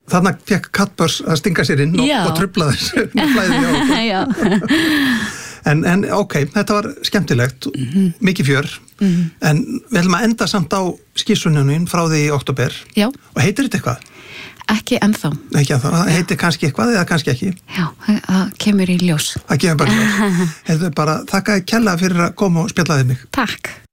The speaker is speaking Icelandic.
Þarna fekk Kattbörs að stinga sér inn og trufla þess flæðið á okkur. En ok, þetta var skemmtilegt, mikið fjör, en við ætlum að enda samt á skissununum frá því í október. Já. Og heitir þetta eitthvað? Ekki ennþá. Ekki ennþá, það heitir kannski eitthvað eða kannski ekki? Já, það kemur í ljós. Það kemur bara í ljós. Hefðu bara þakkaði kærlega fyrir að koma og spjallaði mig. Takk.